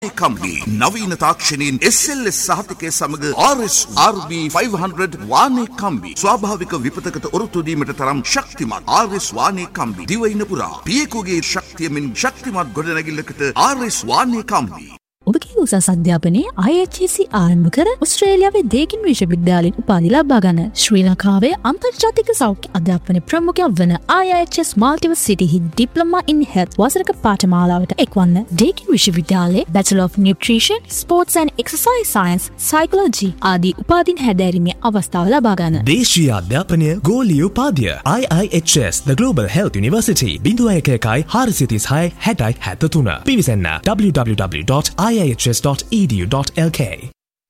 කම්බි නවීන තාක්ෂණයෙන් SLS සහතිකය සමග RSRB 500 වානේ කම්බි ස්වාභාවික විපතකට ඔරොත්තු දීමට තරම් ශක්තිමත් RS වානේ කම්බි දිවයින පුරා පියෙකුගේ ශක්තියමින් ශක්තිමත් ගොඩනැගිල්ලකට RS වානේ කම්බි. ඔබගේ උසස් අධ්‍යාපනයේ IHC ආරම්භ කර ඕස්ට්‍රේලියාවේ දේකින් විශ්වවිද්‍යාලයෙන් උපාධි ලබා ගන්න. ශ්‍රී ලංකාවේ අන්තර්ජාතික සෞඛ්‍ය අධ්‍යාපන ප්‍රමුඛයක් වන IHS Multiversity Diploma in Health වසරක පාඨමාලාවට එක්වන්න. දේකින් විශ්වවිද්‍යාලයේ Bachelor of Nutrition, Sports and Exercise Science, Psychology ආදී උපාධීන් හැදෑරීමේ අවස්ථාව ලබා ගන්න. දේශීය අධ්‍යාපනය ගෝලීය උපාධිය IIHS The Global Health University 01 436 60 73 පිවිසන්න www.ihs.edu.lk